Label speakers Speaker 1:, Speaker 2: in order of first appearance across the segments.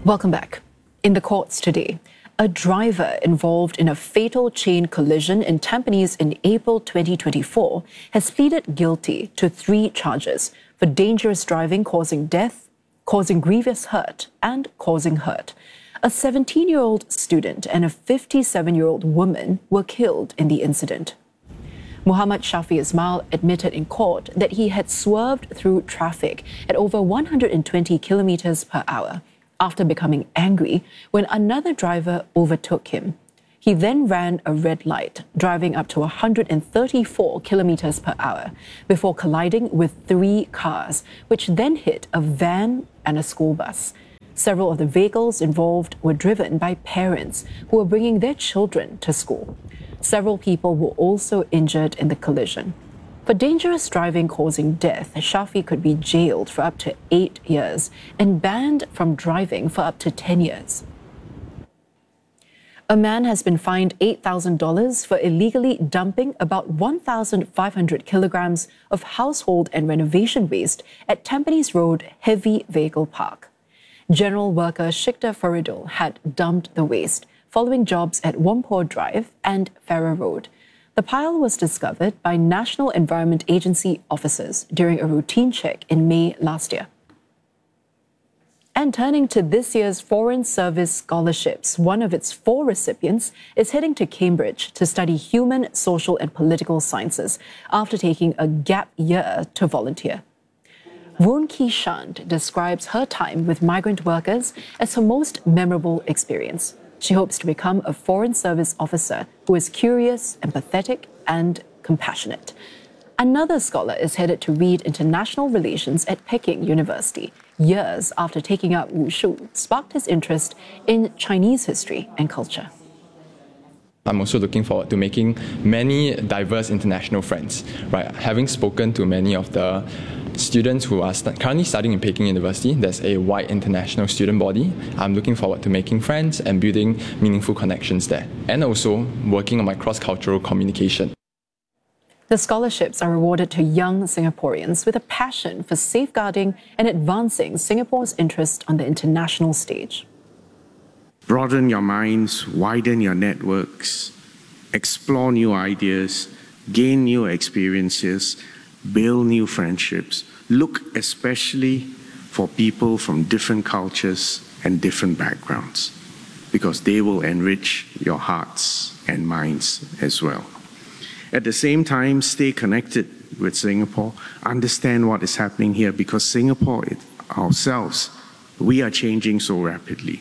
Speaker 1: Welcome back. In the courts today, a driver involved in a fatal chain collision in Tampines in April 2024 has pleaded guilty to 3 charges for dangerous driving causing death, causing grievous hurt, and causing hurt. A 17-year-old student and a 57-year-old woman were killed in the incident. Muhammad Shafi Ismail admitted in court that he had swerved through traffic at over 120 kilometers per hour after becoming angry when another driver overtook him. He then ran a red light, driving up to 134 kilometers per hour before colliding with 3 cars, which then hit a van and a school bus. Several of the vehicles involved were driven by parents who were bringing their children to school. Several people were also injured in the collision. For dangerous driving causing death, Shafi could be jailed for up to 8 years and banned from driving for up to 10 years. A man has been fined $8,000 for illegally dumping about 1,500 kilograms of household and renovation waste at Tampines Road Heavy Vehicle Park. General worker Shikta Faridul had dumped the waste following jobs at Whampoa Drive and Farrer Road. The pile was discovered by National Environment Agency officers during a routine check in May last year. And turning to this year's Foreign Service Scholarships, one of its 4 recipients is heading to Cambridge to study human, social and political sciences after taking a gap year to volunteer. Woon Ki Shant describes her time with migrant workers as her most memorable experience. She hopes to become a Foreign Service officer who is curious, empathetic, and compassionate. Another scholar is headed to read international relations at Peking University. Years after taking up wushu sparked his interest in Chinese history and culture.
Speaker 2: I'm also looking forward to making many diverse international friends. Right, having spoken to many of the students who are currently studying in Peking University, there's a wide international student body. I'm looking forward to making friends and building meaningful connections there, and also working on my cross-cultural communication.
Speaker 1: The scholarships are awarded to young Singaporeans with a passion for safeguarding and advancing Singapore's interest on the international stage.
Speaker 3: Broaden your minds, widen your networks, explore new ideas, gain new experiences, build new friendships. Look especially for people from different cultures and different backgrounds, because they will enrich your hearts and minds as well. At the same time, stay connected with Singapore, understand what is happening here, because Singapore ourselves, we are changing so rapidly.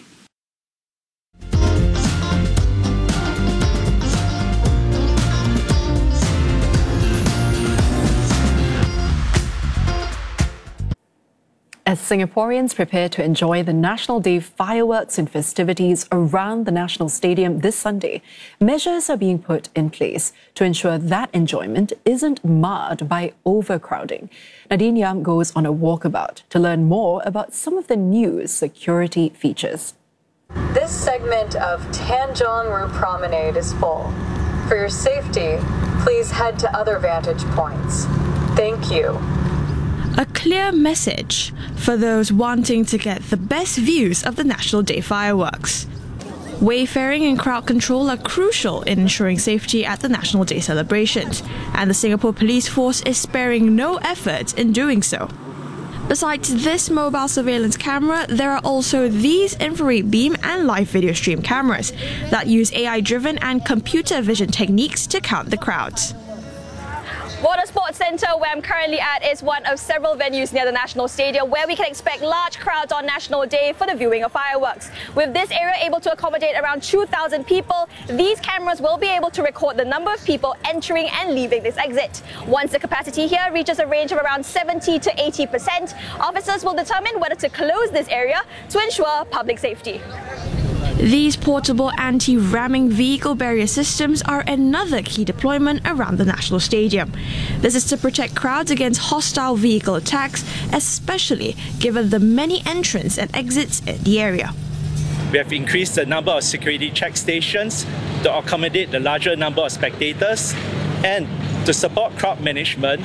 Speaker 1: As Singaporeans prepare to enjoy the National Day fireworks and festivities around the National Stadium this Sunday, measures are being put in place to ensure that enjoyment isn't marred by overcrowding. Nadine Yam goes on a walkabout to learn more about some of the new security features.
Speaker 4: This segment of Tanjong Rhu Promenade is full. For your safety, please head to other vantage points. Thank you.
Speaker 5: A clear message for those wanting to get the best views of the National Day fireworks. Wayfaring and crowd control are crucial in ensuring safety at the National Day celebrations, and the Singapore Police Force is sparing no effort in doing so. Besides this mobile surveillance camera, there are also these infrared beam and live video stream cameras that use AI-driven and computer vision techniques to count the crowds.
Speaker 6: Water Sports Centre, where I'm currently at, is one of several venues near the National Stadium where we can expect large crowds on National Day for the viewing of fireworks. With this area able to accommodate around 2,000 people, these cameras will be able to record the number of people entering and leaving this exit. Once the capacity here reaches a range of around 70 to 80%, officers will determine whether to close this area to ensure public safety.
Speaker 5: These portable anti-ramming vehicle barrier systems are another key deployment around the National Stadium. This is to protect crowds against hostile vehicle attacks, especially given the many entrance and exits in the area.
Speaker 7: We have increased the number of security check stations to accommodate the larger number of spectators, and to support crowd management,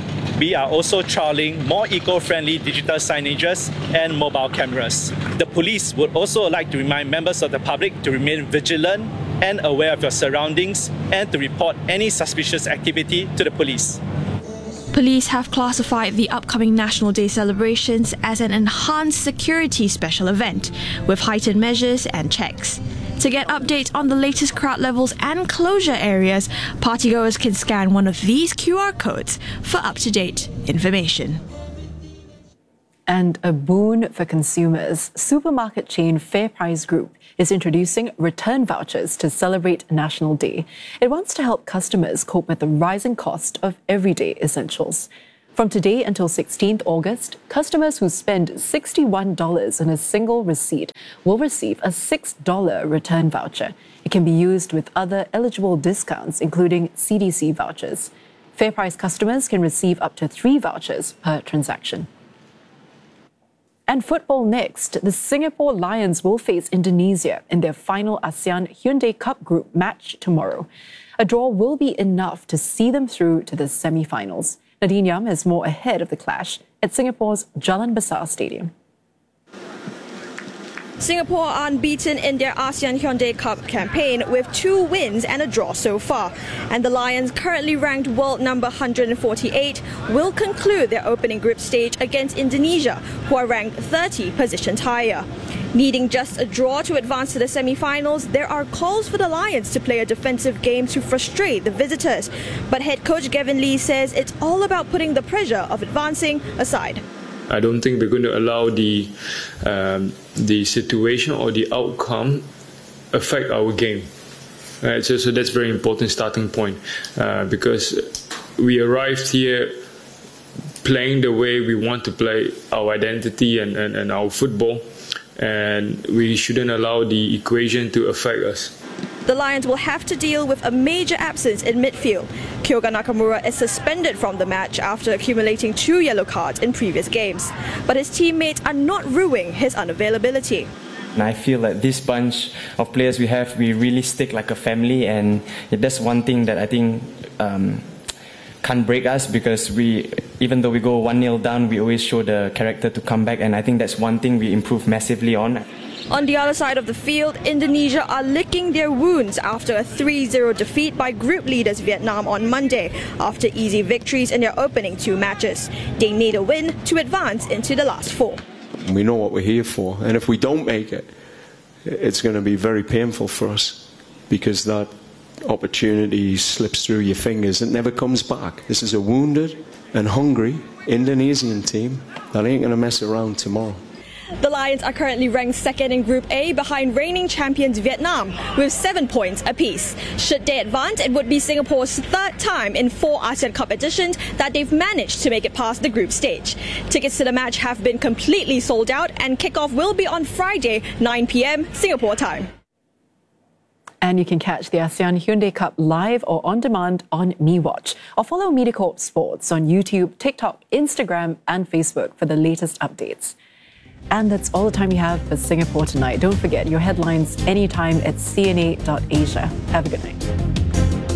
Speaker 7: we are also trialling more eco-friendly digital signages and mobile cameras. The police would also like to remind members of the public to remain vigilant and aware of your surroundings and to report any suspicious activity to the police.
Speaker 5: Police have classified the upcoming National Day celebrations as an enhanced security special event with heightened measures and checks. To get updates on the latest crowd levels and closure areas, partygoers can scan one of these QR codes for up-to-date information.
Speaker 1: And a boon for consumers, supermarket chain FairPrice Group is introducing return vouchers to celebrate National Day. It wants to help customers cope with the rising cost of everyday essentials. From today until 16th August, customers who spend $61 on a single receipt will receive a $6 return voucher. It can be used with other eligible discounts, including CDC vouchers. FairPrice customers can receive up to 3 vouchers per transaction. And football next. The Singapore Lions will face Indonesia in their final ASEAN Hyundai Cup Group match tomorrow. A draw will be enough to see them through to the semi-finals. Nadine Yam has more ahead of the clash at Singapore's Jalan Besar Stadium.
Speaker 5: Singapore are unbeaten in their ASEAN Hyundai Cup campaign with 2 wins and a draw so far. And the Lions, currently ranked world number 148, will conclude their opening group stage against Indonesia, who are ranked 30 positions higher. Needing just a draw to advance to the semi-finals, there are calls for the Lions to play a defensive game to frustrate the visitors. But head coach Gavin Lee says it's all about putting the pressure of advancing aside.
Speaker 8: I don't think we're going to allow the situation or the outcome affect our game. Right? So that's a very important starting point because we arrived here playing the way we want to play our identity and our football, and we shouldn't allow the equation to affect us.
Speaker 5: The Lions will have to deal with a major absence in midfield. Kyoga Nakamura is suspended from the match after accumulating 2 yellow cards in previous games. But his teammates are not ruing his unavailability.
Speaker 9: And I feel that this bunch of players we have, we really stick like a family, and that's one thing that I think can't break us, because even though we go 1-0 down, we always show the character to come back, and I think that's one thing we improve massively on.
Speaker 5: On the other side of the field, Indonesia are licking their wounds after a 3-0 defeat by group leaders Vietnam on Monday, after easy victories in their opening 2 matches. They need a win to advance into the last 4.
Speaker 10: We know what we're here for, and if we don't make it, it's going to be very painful for us, because that opportunity slips through your fingers. It never comes back. This is a wounded and hungry Indonesian team that ain't going to mess around tomorrow.
Speaker 5: The Lions are currently ranked 2nd in Group A behind reigning champions Vietnam with 7 points apiece. Should they advance, it would be Singapore's 3rd time in 4 ASEAN Cup editions that they've managed to make it past the group stage. Tickets to the match have been completely sold out, and kickoff will be on Friday, 9 p.m. Singapore time.
Speaker 1: And you can catch the ASEAN Hyundai Cup live or on demand on MeWatch, or follow MediaCorp Sports on YouTube, TikTok, Instagram and Facebook for the latest updates. And that's all the time we have for Singapore Tonight. Don't forget your headlines anytime at cna.asia. Have a good night.